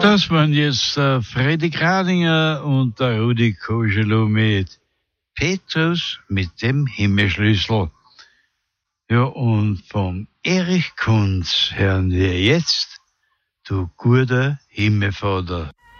Das waren jetzt Freddy Gradinger und der Rudi Koschelow mit Petrus mit dem Himmelschlüssel. Ja, und vom Erich Kunz hören wir jetzt Du guter Himmelvater.